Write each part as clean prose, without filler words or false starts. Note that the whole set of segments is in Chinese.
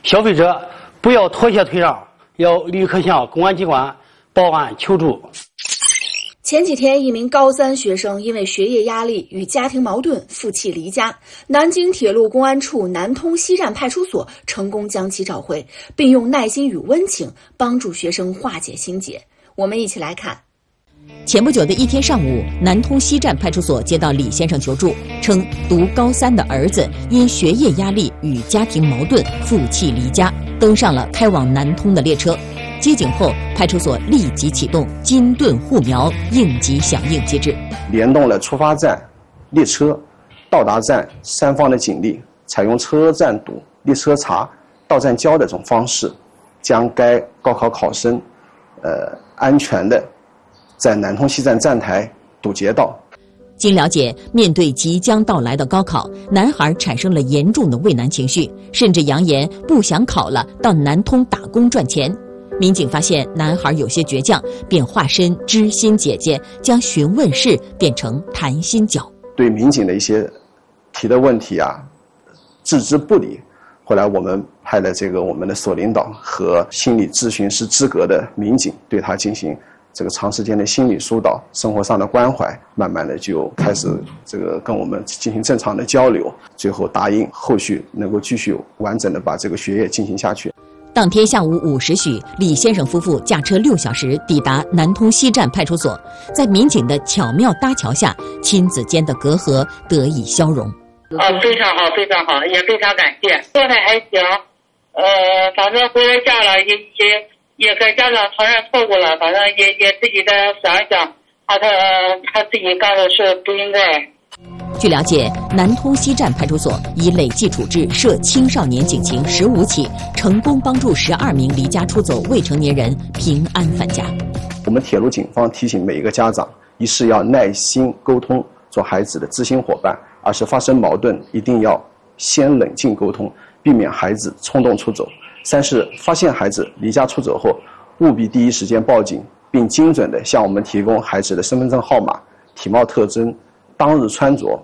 消费者不要拖鞋退让，要立刻向公安机关报案求助。 前几天，一名高3学生因为学业压力与家庭矛盾负气离家，南京铁路公安处南通西站派出所成功将其找回，并用耐心与温情帮助学生化解心结。我们一起来看。 前不久的一天上午，南通西站派出所接到李先生求助，称读高3的儿子因学业压力与家庭矛盾负气离家，登上了开往南通的列车。接警后，派出所立即启动金盾护苗应急响应机制， 联动了出发站、列车、到达站3方的警力，采用车站堵、列车查、到站交的这种方式，将该高考考生安全的在南通西站站台堵截道。 经了解，面对即将到来的高考，男孩产生了严重的畏难情绪，甚至扬言不想考了，到南通打工赚钱。民警发现男孩有些倔强，便化身知心姐姐，将询问室变成谈心角。 对民警的一些提的问题置之不理。后来我们派了我们的所领导和心理咨询师资格的民警，对他进行长时间的心理疏导、生活上的关怀，慢慢的就开始跟我们进行正常的交流，最后答应后续能够继续完整的把学业进行下去。 当天下午5时许，李先生夫妇驾车6小时抵达南通西站派出所，在民警的巧妙搭桥下，亲子间的隔阂得以消融。 非常好，非常好，也非常感谢，状态还行。反正回了家了，也跟家长承认错误了，反正也自己再想一想，他自己干的事不应该。 据了解，南通西站派出所已累计处置涉青少年警情15起，成功帮助12名离家出走未成年人平安返家。 我们铁路警方提醒每一个家长，一是要耐心沟通，做孩子的知心伙伴；二是发生矛盾一定要先冷静沟通，避免孩子冲动出走；三是发现孩子离家出走后，务必第一时间报警，并精准地向我们提供孩子的身份证号码、体貌特征、当日穿着。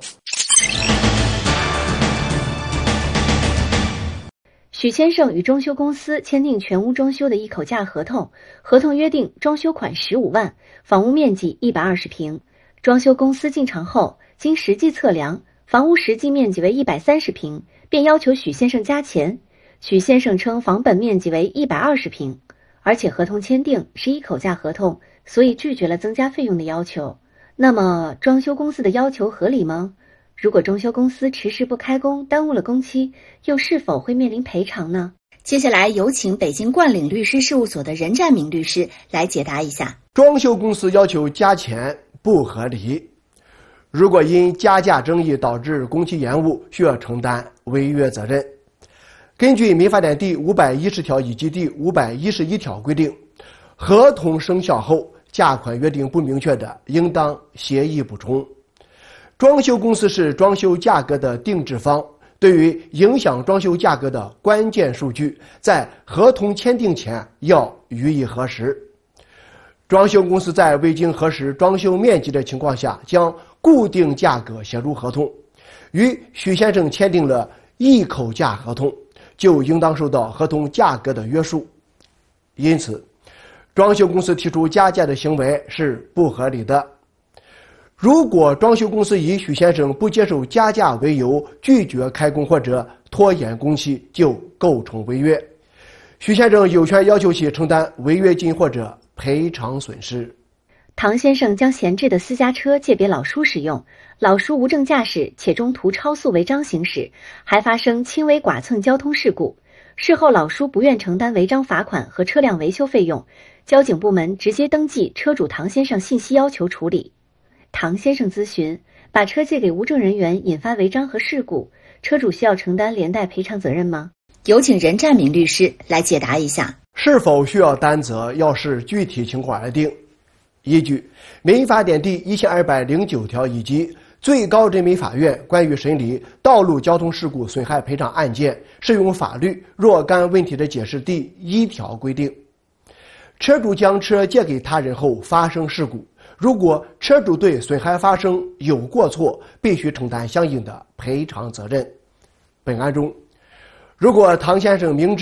许先生与装修公司签订全屋装修的一口价合同，合同约定装修款15万，房屋面积120平。装修公司进场后，经实际测量，房屋实际面积为130平，便要求许先生加钱。许先生称房本面积为120平，而且合同签订是一口价合同，所以拒绝了增加费用的要求。那么装修公司的要求合理吗？如果装修公司迟迟不开工，耽误了工期，又是否会面临赔偿呢？接下来有请北京冠岭律师事务所的任占明律师来解答一下。 装修公司要求加钱不合理，如果因加价争议导致工期延误，需要承担违约责任。根据民法典第510条以及第511条规定，合同生效后价款约定不明确的，应当协议补充。装修公司是装修价格的定制方，对于影响装修价格的关键数据，在合同签订前要予以核实。装修公司在未经核实装修面积的情况下，将固定价格写入合同，与许先生签订了一口价合同，就应当受到合同价格的约束。因此，装修公司提出加价的行为是不合理的。如果装修公司以许先生不接受加价为由拒绝开工或者拖延工期，就构成违约。许先生有权要求其承担违约金或者赔偿损失。 唐先生将闲置的私家车借给老叔使用，老叔无证驾驶且中途超速违章行驶，还发生轻微剐蹭交通事故。事后老叔不愿承担违章罚款和车辆维修费用，交警部门直接登记车主唐先生信息要求处理。唐先生咨询，把车借给无证人员引发违章和事故，车主需要承担连带赔偿责任吗？有请任占明律师来解答一下。 是否需要担责，要视具体情况而定。依据民法典第1209条以及最高人民法院关于审理道路交通事故损害赔偿案件适用法律若干问题的解释第1条规定，车主将车借给他人后发生事故，如果车主对损害发生有过错，必须承担相应的赔偿责任。本案中，如果唐先生明知